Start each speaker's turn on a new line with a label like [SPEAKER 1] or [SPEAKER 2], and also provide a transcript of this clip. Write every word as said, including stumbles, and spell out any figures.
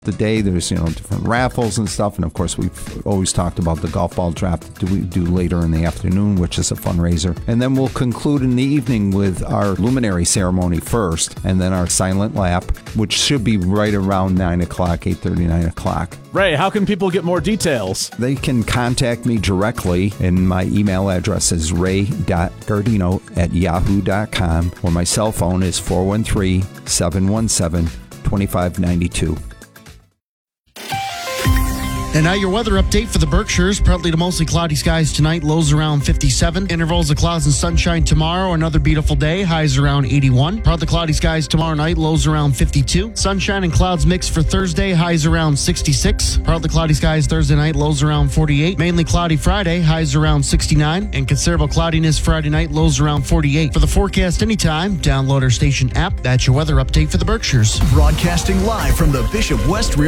[SPEAKER 1] The day there's, you know, different raffles and stuff, and of course we've always talked about the golf ball draft that we do later in the afternoon, which is a fundraiser. And then we'll conclude in the evening with our luminary ceremony first, and then our silent lap, which should be right around nine o'clock, eight thirty, nine o'clock.
[SPEAKER 2] Ray, how can people get more details?
[SPEAKER 1] They can contact me directly, and my email address is ray dot gardino at yahoo dot com, or my cell phone is four one three, seven one seven, two five nine two.
[SPEAKER 3] And now your weather update for the Berkshires. Partly to mostly cloudy skies tonight. Lows around fifty-seven. Intervals of clouds and sunshine tomorrow. Another beautiful day. Highs around eighty-one. Partly cloudy skies tomorrow night. Lows around fifty-two. Sunshine and clouds mixed for Thursday. Highs around sixty-six. Partly cloudy skies Thursday night. Lows around forty-eight. Mainly cloudy Friday. Highs around sixty-nine. And considerable cloudiness Friday night. Lows around forty-eight. For the forecast anytime, download our station app. That's your weather update for the Berkshires.
[SPEAKER 4] Broadcasting live from the Bishop West Real